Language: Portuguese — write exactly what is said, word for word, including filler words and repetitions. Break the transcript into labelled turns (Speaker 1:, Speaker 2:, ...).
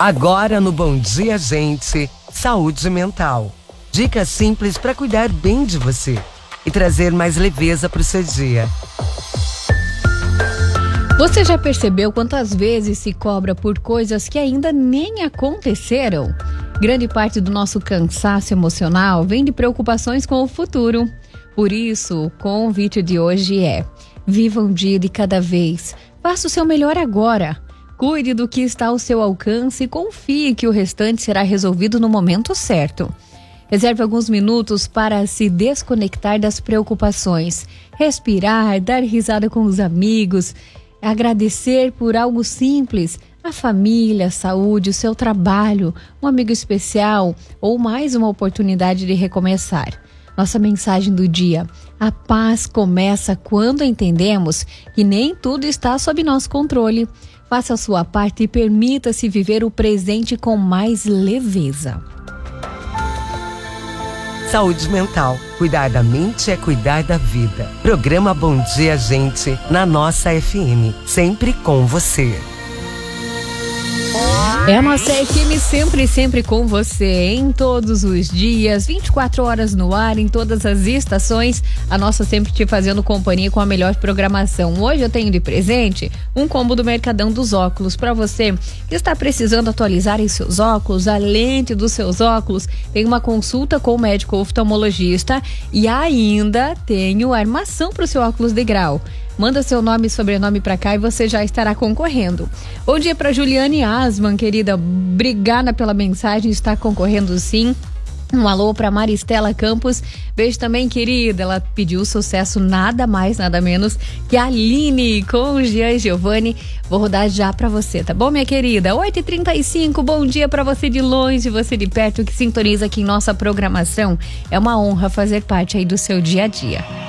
Speaker 1: Agora no Bom Dia Gente, saúde mental. Dicas simples para cuidar bem de você e trazer mais leveza para o seu dia.
Speaker 2: Você já percebeu quantas vezes se cobra por coisas que ainda nem aconteceram? Grande parte do nosso cansaço emocional vem de preocupações com o futuro. Por isso, o convite de hoje é: viva um dia de cada vez. Faça o seu melhor agora. Cuide do que está ao seu alcance e confie que o restante será resolvido no momento certo. Reserve alguns minutos para se desconectar das preocupações, respirar, dar risada com os amigos, agradecer por algo simples, a família, a saúde, o seu trabalho, um amigo especial ou mais uma oportunidade de recomeçar. Nossa mensagem do dia: a paz começa quando entendemos que nem tudo está sob nosso controle. Faça a sua parte e permita-se viver o presente com mais leveza.
Speaker 1: Saúde mental. Cuidar da mente é cuidar da vida. Programa Bom Dia Gente, na nossa F M. Sempre com você.
Speaker 2: É a nossa F M sempre, sempre com você, em todos os dias, vinte e quatro horas no ar, em todas as estações, a nossa sempre te fazendo companhia com a melhor programação. Hoje eu tenho de presente um combo do Mercadão dos Óculos para você que está precisando atualizar em seus óculos, a lente dos seus óculos, tem uma consulta com o médico oftalmologista e ainda tem a armação para o seu óculos de grau. Manda seu nome e sobrenome pra cá e você já estará concorrendo. Bom dia pra Juliane Asman, querida. Obrigada pela mensagem, está concorrendo sim. Um alô pra Maristela Campos. Beijo também, querida. Ela pediu sucesso, nada mais, nada menos que a Aline com o Jean e Giovanni. Vou rodar já pra você, tá bom, minha querida? oito e trinta e cinco, bom dia pra você de longe, você de perto que sintoniza aqui em nossa programação. É uma honra fazer parte aí do seu dia a dia.